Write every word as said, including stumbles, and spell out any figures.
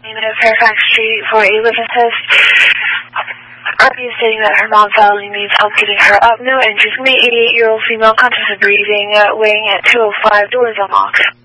of Fairfax Street for a living test. Arby is stating that her mom badly needs help getting her up. No injuries. Me, eighty-eight-year-old female, conscious of breathing, uh, weighing at two oh five, doors unlocked.